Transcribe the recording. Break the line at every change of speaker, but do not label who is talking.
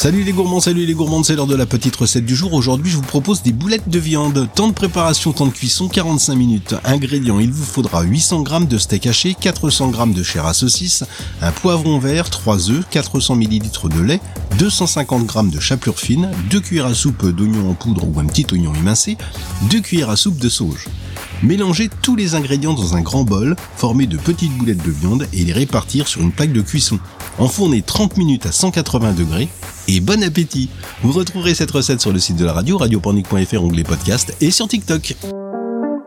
Salut les gourmands, c'est l'heure de la petite recette du jour. Aujourd'hui, je vous propose des boulettes de viande. Temps de préparation, temps de cuisson, 45 minutes. Ingrédients, il vous faudra 800 g de steak haché, 400 g de chair à saucisse, un poivron vert, 3 œufs, 400 ml de lait, 250 g de chapelure fine, 2 cuillères à soupe d'oignon en poudre ou un petit oignon émincé, 2 cuillères à soupe de sauge. Mélangez tous les ingrédients dans un grand bol, formé de petites boulettes de viande et les répartir sur une plaque de cuisson. Enfournez 30 minutes à 180 degrés et bon appétit! Vous retrouverez cette recette sur le site de la radio, radiopornic.fr, onglet podcast et sur TikTok.